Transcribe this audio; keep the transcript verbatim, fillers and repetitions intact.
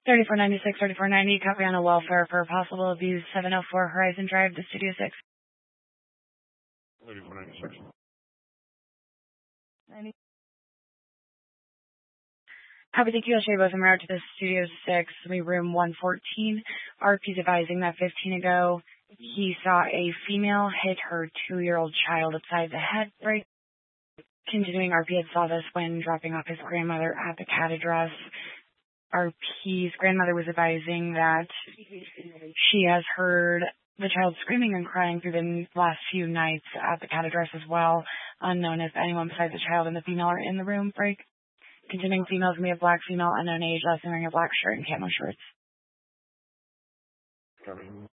thirty-four ninety-six, thirty-four ninety, copy on a welfare for possible abuse, seven oh four Horizon Drive to Studio six. thirty-four ninety-six. ninety. Copy, thank you. I'll show you both in route to the Studio six, room one fourteen. R P's advising that fifteen ago, he saw a female hit her two-year-old child upside the head. Right. Continuing, R P had saw this when dropping off his grandmother at the cat address. R P's grandmother was advising that she has heard the child screaming and crying through the last few nights at the cat address as well. Unknown if anyone besides the child and the female are in the room. Break. Continuing, females may have black, female, unknown age, last than wearing a black shirt and camo shorts. Copy.